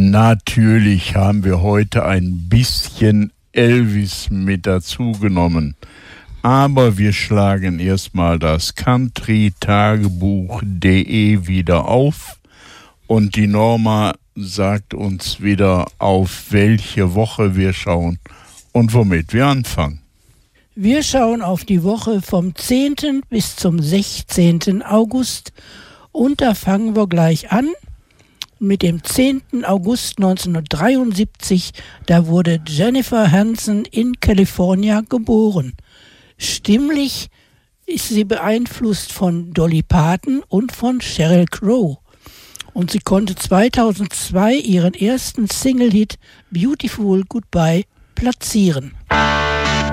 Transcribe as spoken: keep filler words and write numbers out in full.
Natürlich haben wir heute ein bisschen Elvis mit dazu genommen. Aber wir schlagen erstmal das country tagebuch punkt de wieder auf und die Norma sagt uns wieder, auf welche Woche wir schauen und womit wir anfangen. Wir schauen auf die Woche vom zehnten bis zum sechzehnten August und da fangen wir gleich an mit dem zehnten August neunzehnhundertdreiundsiebzig. Da wurde Jennifer Hudson in Kalifornien geboren. Stimmlich ist sie beeinflusst von Dolly Parton und von Sheryl Crow. Und sie konnte zweitausendzwei ihren ersten Single-Hit Beautiful Goodbye platzieren.